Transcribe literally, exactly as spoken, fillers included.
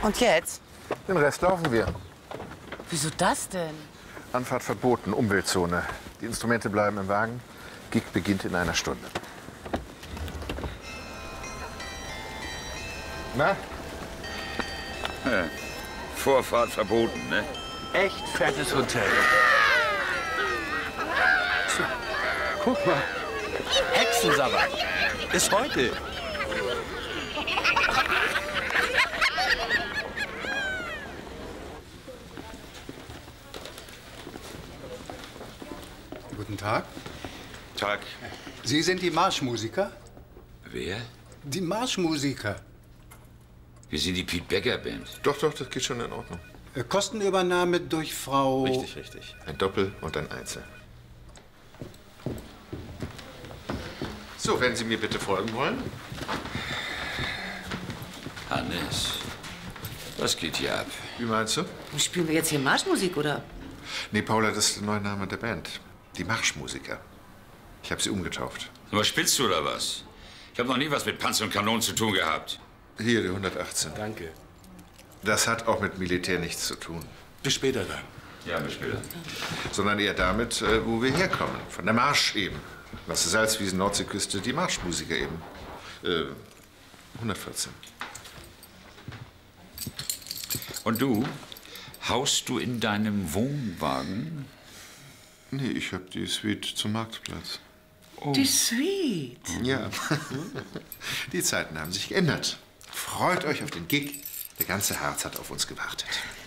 Und jetzt? Den Rest laufen wir. Wieso das denn? Anfahrt verboten, Umweltzone. Die Instrumente bleiben im Wagen. Gig beginnt in einer Stunde. Na? Ja. Vorfahrt verboten, ne? Echt fettes Hotel. So, guck mal. Hexensabbat. Ist heute. Guten Tag. Tag. Sie sind die Marschmusiker? Wer? Die Marschmusiker. Wir sind die Piet Becker Band. Doch, doch, das geht schon in Ordnung. Äh, Kostenübernahme durch Frau... Richtig, richtig. Ein Doppel und ein Einzel. So, wenn Sie mir bitte folgen wollen. Hannes, was geht hier ab? Wie meinst du? Spielen wir jetzt hier Marschmusik, oder? Nee, Paula, das ist der neue Name der Band. Die Marschmusiker. Ich habe sie umgetauft. Aber spielst du oder was? Ich habe noch nie was mit Panzer und Kanonen zu tun gehabt. Hier, die hundertachtzehn. Danke. Das hat auch mit Militär nichts zu tun. Bis später dann. Ja, bis später. Sondern eher damit, äh, wo wir herkommen. Von der Marsch eben. Was ist Salzwiesen, Nordseeküste, die Marschmusiker eben. Äh, hundertvierzehn. Und du? Haust du in deinem Wohnwagen? Nee, ich habe die Suite zum Marktplatz. Oh. Die Suite? Ja. Die Zeiten haben sich geändert. Freut euch auf den Gig. Der ganze Harz hat auf uns gewartet.